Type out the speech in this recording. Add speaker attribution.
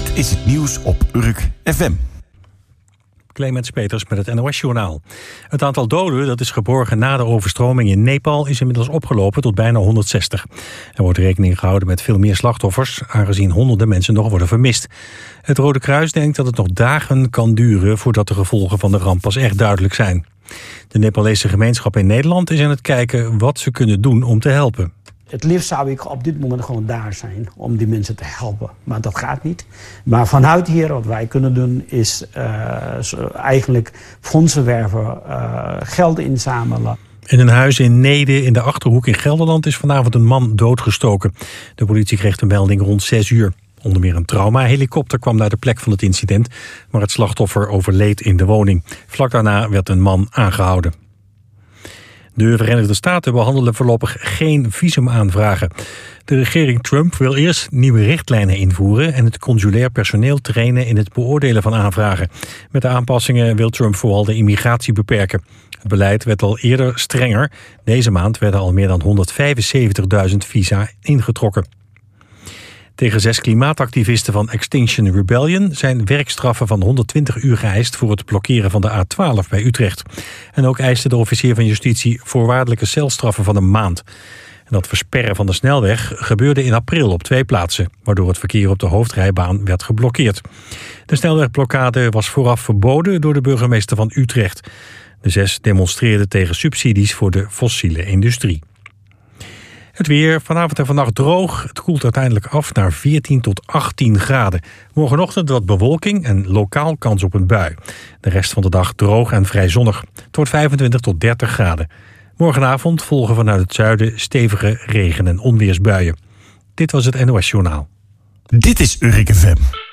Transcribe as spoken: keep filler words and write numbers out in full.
Speaker 1: Dit is het nieuws op Urk F M.
Speaker 2: Clemens Peters met het N O S-journaal. Het aantal doden dat is geborgen na de overstroming in Nepal is inmiddels opgelopen tot bijna honderdzestig. Er wordt rekening gehouden met veel meer slachtoffers, aangezien honderden mensen nog worden vermist. Het Rode Kruis denkt dat het nog dagen kan duren voordat de gevolgen van de ramp pas echt duidelijk zijn. De Nepalese gemeenschap in Nederland is aan het kijken wat ze kunnen doen om te helpen.
Speaker 3: Het liefst zou ik op dit moment gewoon daar zijn om die mensen te helpen. Maar dat gaat niet. Maar vanuit hier wat wij kunnen doen is uh, eigenlijk fondsen werven, uh, geld inzamelen.
Speaker 2: In een huis in Neede in de Achterhoek in Gelderland is vanavond een man doodgestoken. De politie kreeg een melding rond zes uur. Onder meer een traumahelikopter kwam naar de plek van het incident, maar het slachtoffer overleed in de woning. Vlak daarna werd een man aangehouden. De Verenigde Staten behandelen voorlopig geen visumaanvragen. De regering Trump wil eerst nieuwe richtlijnen invoeren en het consulair personeel trainen in het beoordelen van aanvragen. Met de aanpassingen wil Trump vooral de immigratie beperken. Het beleid werd al eerder strenger. Deze maand werden al meer dan honderdvijfenzeventigduizend visa ingetrokken. Tegen zes klimaatactivisten van Extinction Rebellion zijn werkstraffen van honderdtwintig uur geëist voor het blokkeren van de A twaalf bij Utrecht. En ook eiste de officier van justitie voorwaardelijke celstraffen van een maand. En dat versperren van de snelweg gebeurde in april op twee plaatsen, waardoor het verkeer op de hoofdrijbaan werd geblokkeerd. De snelwegblokkade was vooraf verboden door de burgemeester van Utrecht. De zes demonstreerden tegen subsidies voor de fossiele industrie. Het weer, vanavond en vannacht droog. Het koelt uiteindelijk af naar veertien tot achttien graden. Morgenochtend wat bewolking en lokaal kans op een bui. De rest van de dag droog en vrij zonnig. Het wordt vijfentwintig tot dertig graden. Morgenavond volgen vanuit het zuiden stevige regen- en onweersbuien. Dit was het N O S-journaal.
Speaker 1: Dit is Urk F M.